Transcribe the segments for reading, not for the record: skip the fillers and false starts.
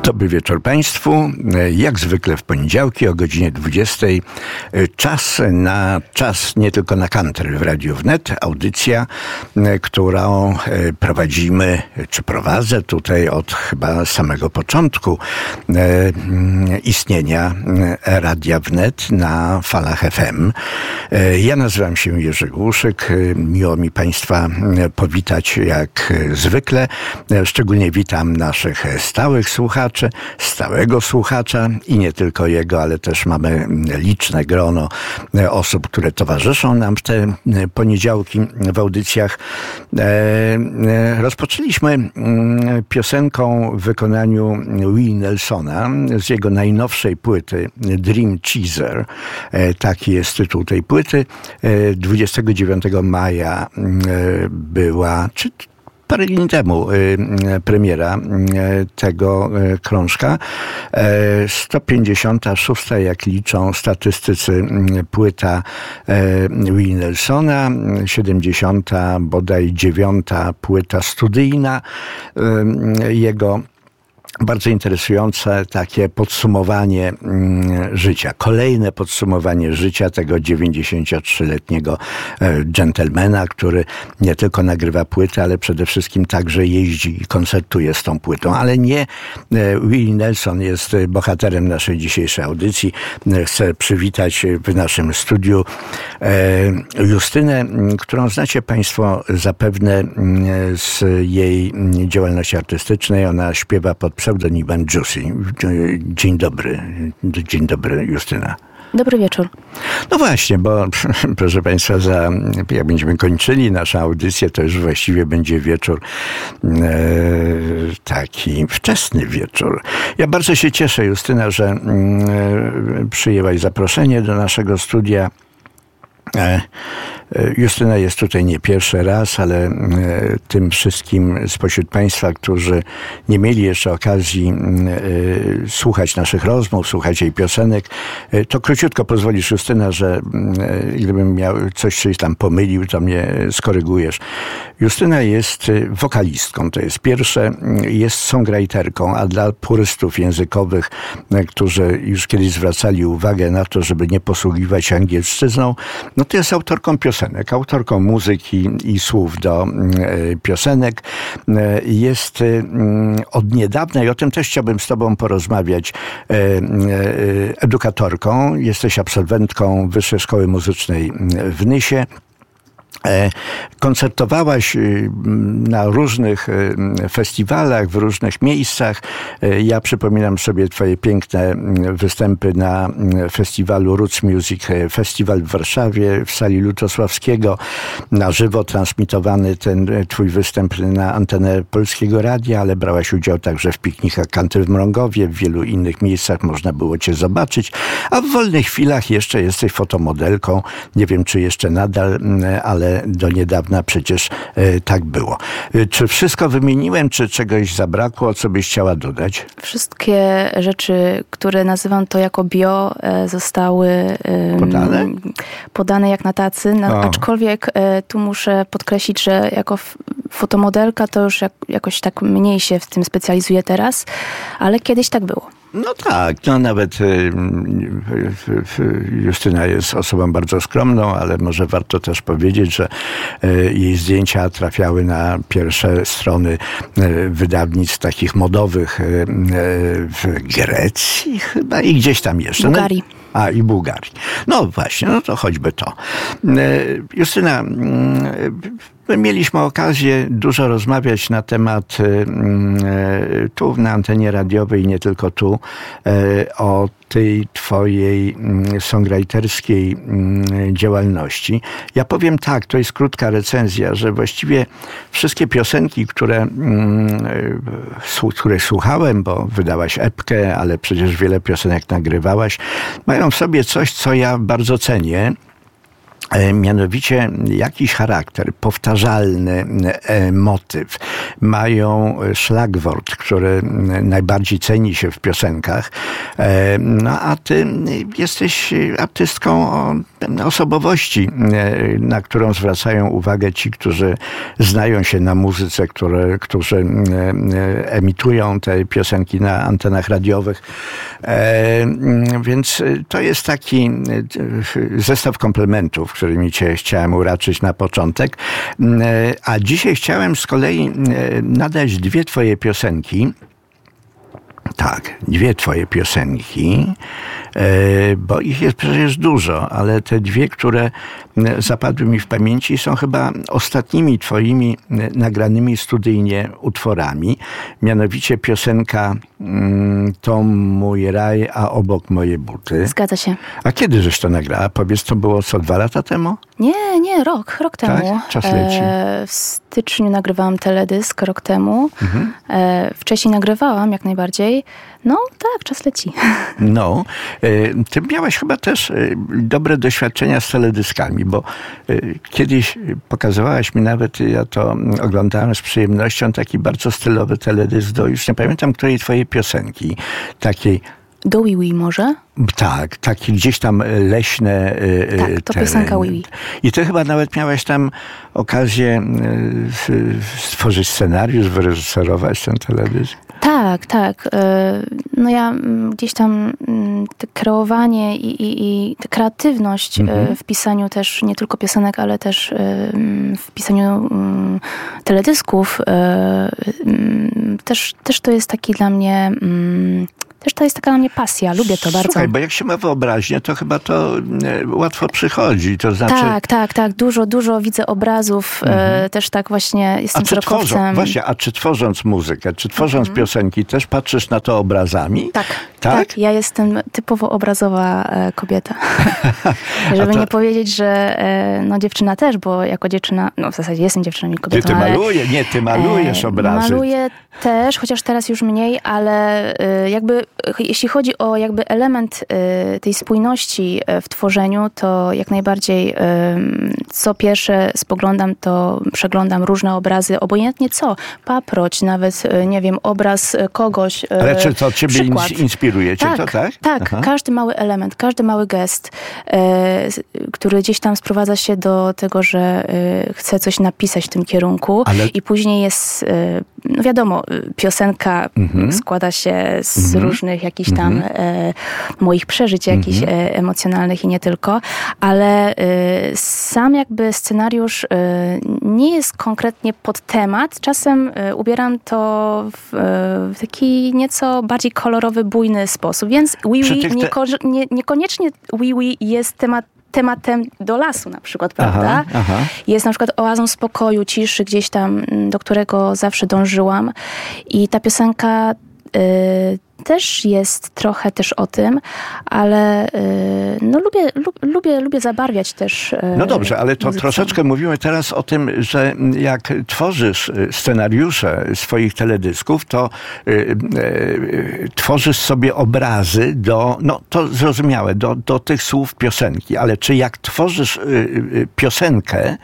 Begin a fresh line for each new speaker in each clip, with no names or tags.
Dobry wieczór Państwu. Jak zwykle w poniedziałki o godzinie 20. Czas nie tylko na country w Radiu Wnet. Audycja, którą prowadzimy, czy prowadzę tutaj od chyba samego początku istnienia Radia Wnet na falach FM. Ja nazywam się Jerzy Głuszyk. Miło mi Państwa powitać jak zwykle. Szczególnie witam naszych stałych słuchaczy, stałego słuchacza i nie tylko jego, ale też mamy liczne grono osób, które towarzyszą nam w te poniedziałki w audycjach. Rozpoczęliśmy piosenką w wykonaniu Willie Nelsona z jego najnowszej płyty Dream Chaser. Taki jest tytuł tej płyty. 29 maja była, czy parę dni temu premiera tego krążka. 156, jak liczą statystycy, płyta Willie Nelsona, 70, bodaj 9 płyta studyjna jego. Bardzo interesujące takie podsumowanie życia. Kolejne podsumowanie życia tego 93-letniego dżentelmena, który nie tylko nagrywa płyty, ale przede wszystkim także jeździ i koncertuje z tą płytą. Ale nie Willie Nelson jest bohaterem naszej dzisiejszej audycji. Chcę przywitać w naszym studiu Justynę, którą znacie Państwo zapewne z jej działalności artystycznej. Ona śpiewa pod pseudonimem Juicy. Dzień dobry Justyna.
Dobry wieczór.
No właśnie, bo proszę Państwa, jak będziemy kończyli naszą audycję, to już właściwie będzie wieczór, taki wczesny wieczór. Ja bardzo się cieszę, Justyna, że przyjęłaś zaproszenie do naszego studia. Justyna jest tutaj nie pierwszy raz, ale tym wszystkim spośród Państwa, którzy nie mieli jeszcze okazji słuchać naszych rozmów, słuchać jej piosenek, to króciutko pozwolisz, Justyna, że gdybym miał coś tam pomylił, to mnie skorygujesz. Justyna jest wokalistką, to jest pierwsze, jest songwriterką, a dla purystów językowych, którzy już kiedyś zwracali uwagę na to, żeby nie posługiwać się angielszczyzną, no to jest autorką piosenek, autorką muzyki i słów do piosenek. Jest od niedawna, i o tym też chciałbym z Tobą porozmawiać, edukatorką. Jesteś absolwentką Wyższej Szkoły Muzycznej w Nysie. Koncertowałaś na różnych festiwalach, w różnych miejscach. Ja przypominam sobie Twoje piękne występy na festiwalu Roots Music Festival w Warszawie, w sali Lutosławskiego. Na żywo transmitowany ten Twój występ na antenę Polskiego Radia, ale brałaś udział także w piknikach Country w Mrągowie, w wielu innych miejscach można było Cię zobaczyć. A w wolnych chwilach jeszcze jesteś fotomodelką. Nie wiem, czy jeszcze nadal, ale do niedawna przecież tak było. Czy wszystko wymieniłem, czy czegoś zabrakło, co byś chciała dodać?
Wszystkie rzeczy, które nazywam to jako bio, zostały podane jak na tacy. Aczkolwiek tu muszę podkreślić, że jako fotomodelka to już jakoś tak mniej się w tym specjalizuję teraz, ale kiedyś tak było.
No tak, no nawet Justyna jest osobą bardzo skromną, ale może warto też powiedzieć, że jej zdjęcia trafiały na pierwsze strony wydawnictw takich modowych w Grecji chyba i gdzieś tam jeszcze.
Bułgarii.
I Bułgarii. No właśnie, no to choćby to. Justyna, mieliśmy okazję dużo rozmawiać na temat tu na antenie radiowej, nie tylko tu, o tej twojej songwriterskiej działalności. Ja powiem tak, to jest krótka recenzja, że właściwie wszystkie piosenki, które słuchałem, bo wydałaś epkę, ale przecież wiele piosenek nagrywałaś, mają w sobie coś, co ja bardzo cenię. Mianowicie jakiś charakter, powtarzalny motyw, mają szlagwort, który najbardziej ceni się w piosenkach, no a ty jesteś artystką o osobowości, na którą zwracają uwagę ci, którzy znają się na muzyce, którzy emitują te piosenki na antenach radiowych. Więc to jest taki zestaw komplementów, którymi cię chciałem uraczyć na początek. A dzisiaj chciałem z kolei nadać dwie twoje piosenki. Tak, dwie twoje piosenki, bo ich jest przecież dużo, ale te dwie, które zapadły mi w pamięci, są chyba ostatnimi twoimi nagranymi studyjnie utworami. Mianowicie piosenka To mój raj, a obok moje buty.
Zgadza się.
A kiedy żeś to nagrała? Powiedz, to było 2 lata temu?
Nie, rok temu.
Tak? Czas leci.
W styczniu nagrywałam teledysk, rok temu. Wcześniej nagrywałam, jak najbardziej. No tak, czas leci.
No, ty miałaś chyba też dobre doświadczenia z teledyskami, bo kiedyś pokazywałaś mi nawet, ja to oglądałem z przyjemnością, taki bardzo stylowy teledysk do, już nie pamiętam, której twojej piosenki, takiej...
Do Wiwi może?
Tak, takie gdzieś tam leśne
Tak, to piosenka Wiwi.
I ty chyba nawet miałeś tam okazję stworzyć scenariusz, wyreżyserować ten teledysk.
Tak. No ja gdzieś tam te kreowanie i tę kreatywność w pisaniu też nie tylko piosenek, ale też w pisaniu teledysków też to jest taki dla mnie... Też to jest taka dla mnie pasja, lubię to bardzo.
Słuchaj, bo jak się ma wyobraźnię, to chyba to łatwo przychodzi, to znaczy...
Tak, dużo widzę obrazów, też tak właśnie jestem wzrokowcem.
A czy tworząc muzykę, czy tworząc piosenki, też patrzysz na to obrazami?
Tak, ja jestem typowo obrazowa kobieta. Żeby nie powiedzieć, że no dziewczyna też, bo jako dziewczyna, no w zasadzie jestem dziewczyną i kobietą.
Ty malujesz obrazy.
Maluję też, chociaż teraz już mniej, ale jakby jeśli chodzi o jakby element tej spójności w tworzeniu, to jak najbardziej co pierwsze spoglądam, to przeglądam różne obrazy, obojętnie co, paproć, nawet, nie wiem, obraz kogoś.
Ale czy to ciebie inspiruje?
Tak, każdy mały element, każdy mały gest, który gdzieś tam sprowadza się do tego, że chcę coś napisać w tym kierunku i później jest, no wiadomo, piosenka składa się z różnych jakichś tam moich przeżyć, jakichś emocjonalnych i nie tylko, ale sam jakby scenariusz nie jest konkretnie pod temat. Czasem ubieram to w taki nieco bardziej kolorowy, bujny sposób, więc Wiwi niekoniecznie Wiwi jest tematem do lasu na przykład, prawda? Jest na przykład oazą spokoju, ciszy gdzieś tam, do którego zawsze dążyłam. I ta piosenka też jest trochę też o tym, ale no lubię zabarwiać też
No dobrze, ale to
muzyką.
Troszeczkę mówimy teraz o tym, że jak tworzysz scenariusze swoich teledysków, to tworzysz sobie obrazy no to zrozumiałe, do tych słów piosenki, ale czy jak tworzysz piosenkę,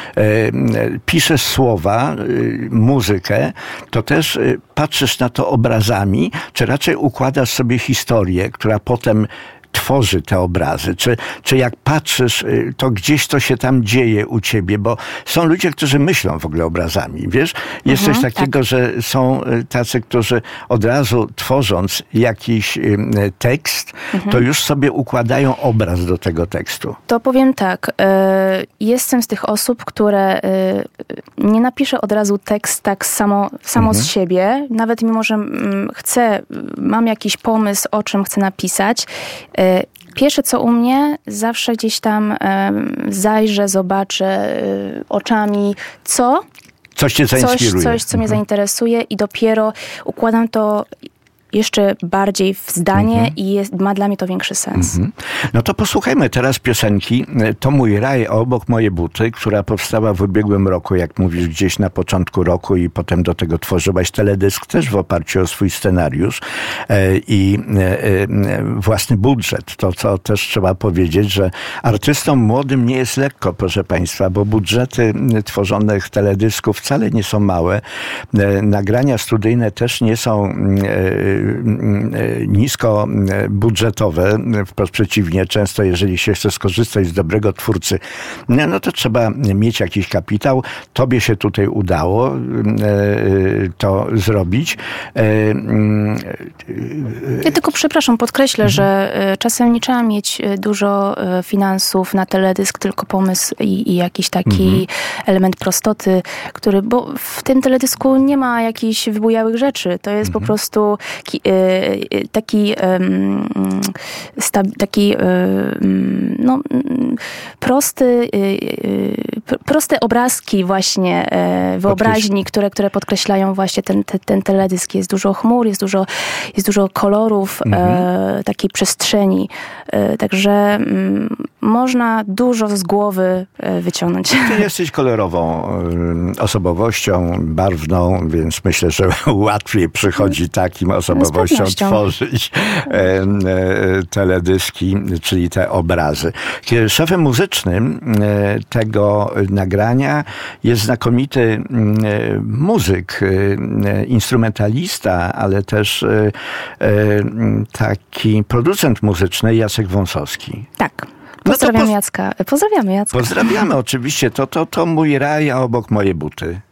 piszesz słowa, muzykę, to też patrzysz na to obrazami, czy raczej układasz sobie historię, która potem tworzy te obrazy? Czy jak patrzysz, to gdzieś to się tam dzieje u ciebie? Bo są ludzie, którzy myślą w ogóle obrazami, wiesz? Jest coś takiego, że są tacy, którzy od razu tworząc jakiś tekst, to już sobie układają obraz do tego tekstu.
To powiem tak, jestem z tych osób, które nie napiszę od razu tekst tak samo z siebie, nawet mimo, że mam jakiś pomysł, o czym chcę napisać. Pierwsze co u mnie, zawsze gdzieś tam zajrzę, zobaczę oczami, coś cię zainspiruje. Coś, co mnie zainteresuje i dopiero układam to, jeszcze bardziej w zdanie i ma dla mnie to większy sens.
No to posłuchajmy teraz piosenki To mój raj, a obok moje buty, która powstała w ubiegłym roku, jak mówisz, gdzieś na początku roku i potem do tego tworzyłaś teledysk też w oparciu o swój scenariusz i własny budżet. To, co też trzeba powiedzieć, że artystom młodym nie jest lekko, proszę państwa, bo budżety tworzonych teledysków wcale nie są małe. Nagrania studyjne też nie są nisko budżetowe, wprost przeciwnie, często jeżeli się chce skorzystać z dobrego twórcy, no to trzeba mieć jakiś kapitał. Tobie się tutaj udało to zrobić.
Ja tylko, przepraszam, podkreślę, że czasem nie trzeba mieć dużo finansów na teledysk, tylko pomysł i jakiś taki element prostoty, bo w tym teledysku nie ma jakichś wybujałych rzeczy. To jest po prostu proste obrazki właśnie wyobraźni, które podkreślają właśnie ten teledysk. Jest dużo chmur, jest dużo kolorów, takiej przestrzeni. Także można dużo z głowy wyciągnąć.
Ty jesteś kolorową osobowością, barwną, więc myślę, że łatwiej przychodzi takim osobowościom tworzyć teledyski, czyli te obrazy. Szefem muzycznym tego nagrania jest znakomity muzyk, instrumentalista, ale też taki producent muzyczny Jacek Wąsowski.
Tak. Pozdrawiamy Jacka.
Pozdrawiamy oczywiście. To mój raj, a obok moje buty.